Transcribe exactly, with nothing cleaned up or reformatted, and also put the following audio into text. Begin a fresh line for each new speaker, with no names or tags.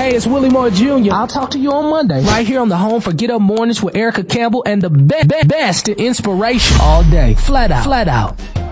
Hey, it's Willie Moore Junior I'll talk to you on Monday, right here on the home for Get Up Mornings with Erica Campbell and the be- be- best in inspiration all day. Flat out. Flat out.